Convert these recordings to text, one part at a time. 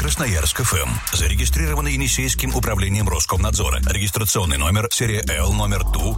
Красноярск ФМ. Зарегистрировано Енисейским управлением Роскомнадзора. Регистрационный номер серия L номер ТУ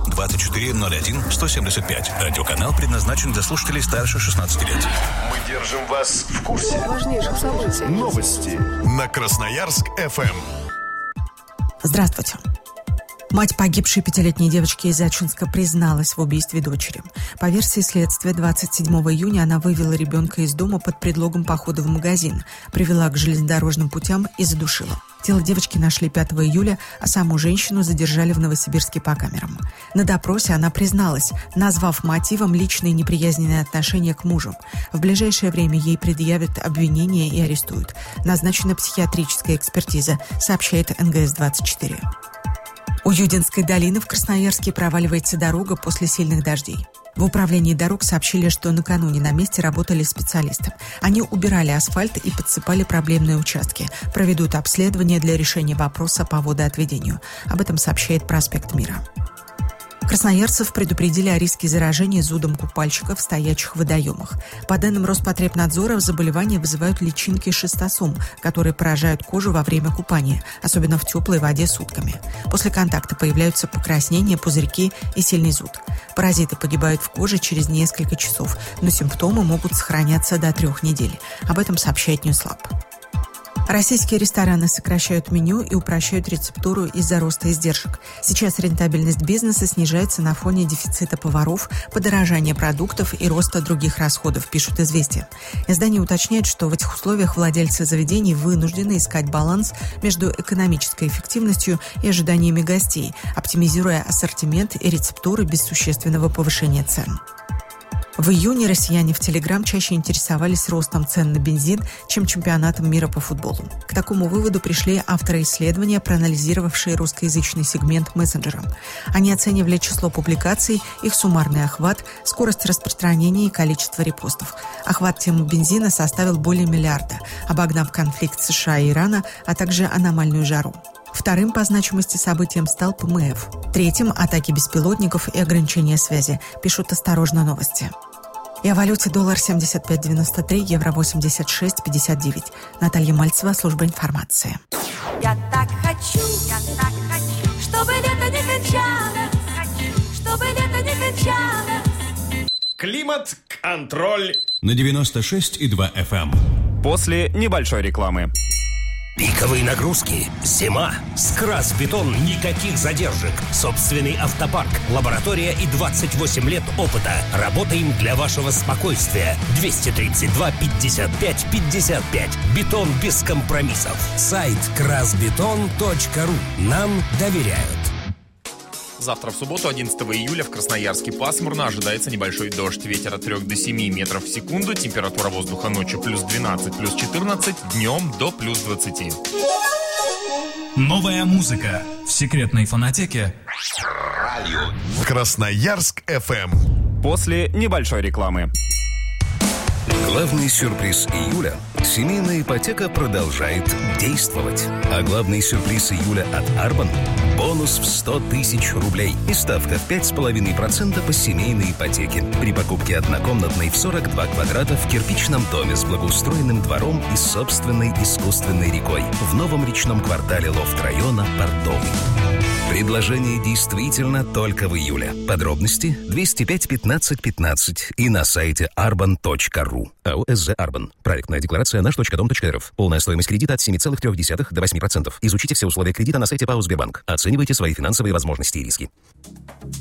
2401-175. Радиоканал предназначен для слушателей старше 16 лет. Мы держим вас в курсе важнейших событий. Новости на Красноярск ФМ. Здравствуйте. Мать погибшей 5-летней девочки из Ачинска призналась в убийстве дочери. По версии следствия, 27 июня она вывела ребенка из дома под предлогом похода в магазин, привела к железнодорожным путям и задушила. Тело девочки нашли 5 июля, а саму женщину задержали в Новосибирске по камерам. На допросе она призналась, назвав мотивом личные неприязненные отношения к мужу. В ближайшее время ей предъявят обвинение и арестуют. Назначена психиатрическая экспертиза, сообщает НГС-24. У Юдинской долины в Красноярске проваливается дорога после сильных дождей. В управлении дорог сообщили, что накануне на месте работали специалисты. Они убирали асфальт и подсыпали проблемные участки. Проведут обследование для решения вопроса по водоотведению. Об этом сообщает «Проспект Мира». Красноярцев предупредили о риске заражения зудом купальщиков в стоячих водоемах. По данным Роспотребнадзора, заболевания вызывают личинки шистосом, которые поражают кожу во время купания, особенно в теплой воде сутками. После контакта появляются покраснения, пузырьки и сильный зуд. Паразиты погибают в коже через несколько часов, но симптомы могут сохраняться до 3 недель. Об этом сообщает Ньюслаб. Российские рестораны сокращают меню и упрощают рецептуру из-за роста издержек. Сейчас рентабельность бизнеса снижается на фоне дефицита поваров, подорожания продуктов и роста других расходов, пишут «Известия». Издание уточняет, что в этих условиях владельцы заведений вынуждены искать баланс между экономической эффективностью и ожиданиями гостей, оптимизируя ассортимент и рецептуры без существенного повышения цен. В июне россияне в Телеграм чаще интересовались ростом цен на бензин, чем чемпионатом мира по футболу. К такому выводу пришли авторы исследования, проанализировавшие русскоязычный сегмент мессенджера. Они оценивали число публикаций, их суммарный охват, скорость распространения и количество репостов. Охват темы бензина составил более миллиарда, обогнав конфликт США и Ирана, а также аномальную жару. Вторым по значимости событием стал ПМФ. Третьим – атаки беспилотников и ограничения связи, пишут «Осторожно, новости». И о валюте доллар 75.93, евро 86.59. Наталья Мальцева, служба информации. Я так хочу, чтобы лето не кончалось, чтобы лето не кончалось. Климат-контроль На 96,2 FM. После небольшой рекламы. Пиковые нагрузки. Зима. Скрасбетон. Никаких задержек. Собственный автопарк. Лаборатория и 28 лет опыта. Работаем для вашего спокойствия. 232 55 55. Бетон без компромиссов. Сайт красбетон.ру. Нам доверяют. Завтра в субботу, 11 июля, в Красноярске пасмурно. Ожидается небольшой дождь. Ветер от 3 до 7 метров в секунду. Температура воздуха ночью плюс 12, плюс 14. Днем до плюс 20. Новая музыка в секретной фонотеке. Красноярск ФМ. После небольшой рекламы. Главный сюрприз июля – семейная ипотека продолжает действовать. А главный сюрприз июля от Арбан – бонус в 100 тысяч рублей и ставка в 5,5% по семейной ипотеке при покупке однокомнатной в 42 квадрата в кирпичном доме с благоустроенным двором и собственной искусственной рекой в новом речном квартале лофт-района Портовый. Предложение действительно только в июле. Подробности 205 15 15 и на сайте arban.ru. АО «СЗ Арбан». Проектная декларация наш.дом.рф. Полная стоимость кредита от 7,3 до 8%. Изучите все условия кредита на сайте ПАО «Сбербанк». Оценивайте свои финансовые возможности и риски.